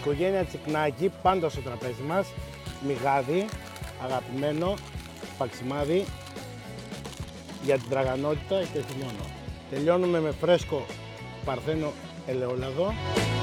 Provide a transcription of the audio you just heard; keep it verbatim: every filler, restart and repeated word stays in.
οικογένεια Τσικνάκη, πάντα στο τραπέζι μας. Μυγάδι, αγαπημένο, παξιμάδι, για την τραγανότητα και όχι μόνο. Τελειώνουμε με φρέσκο παρθένο ελαιόλαδο.